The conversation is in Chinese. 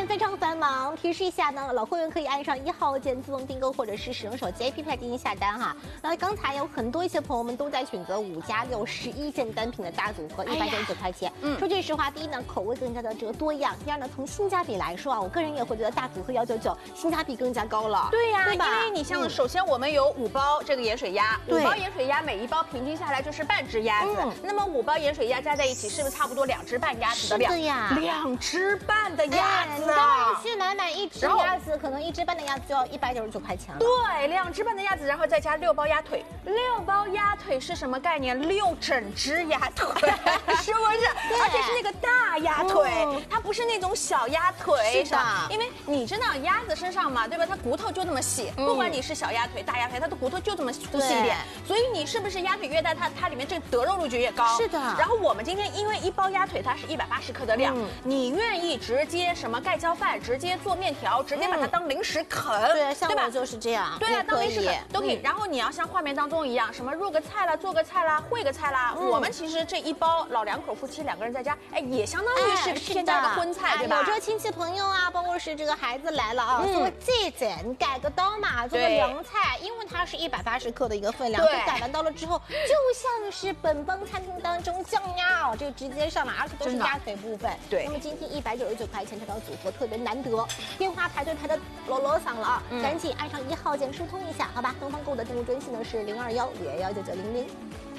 天非常繁忙，提示一下呢，老会员可以按上1号键自动订购，或者是使用手机 APP 进行下单哈。那刚才有很多一些朋友们都在选择5+611件单品的大组合，199块钱。说句实话，第一呢，口味更加的这个多样；第二呢，从性价比来说啊，我个人也会觉得大组合199性价比更加高了。 对呀， 对吧？ 因为你像首先我们有5包这个盐水鸭，5包盐水鸭，每一包平均下来就是半只鸭子。那么5包盐水鸭加在一起，是不是差不多2只半鸭子的量？ 是的呀 ，2只半的鸭子啊！去买1只鸭子，可能1只半的鸭子就要199块钱了。 对，2只半的鸭子，然后再加6包鸭腿。6包鸭腿是什么概念？6整只鸭腿，是不是？而且是那个大鸭腿，它不是那种小鸭腿。 是的， 因为你知道鸭子身上嘛，对吧？它骨头就那么细，不管你是小鸭腿、大鸭腿，它的骨头就这么粗细一点。所以你是不是鸭腿越大，它里面这个得肉率就越高？ 是的。 然后我们今天因为1包鸭腿它是180克的量，你愿意直接什么盖浇饭，直接做面条，直接把它当零食啃， 对，像我就是这样。 对啊，当零食啃都可以。然后你要像画面当中一样，什么入个菜啦、做个菜啦、烩个菜啦，我们其实这1包老2口夫妻2个人在家，哎，也相当于是添加一个荤菜，对吧？ 有这个亲戚朋友啊，包括是这个孩子来了啊，做这阵你改个刀嘛，做个凉菜，因为它是180克的一个分量，改完刀了之后，就像是本帮餐厅当中酱鸭，这个直接上来，而且都是鸭腿部分。 对。 那么今天199块钱这套组合特别难得，电话排队排的啰嗓了啊，赶紧按上1号键疏通一下，好吧？东方购物的订购专线呢是0215119900。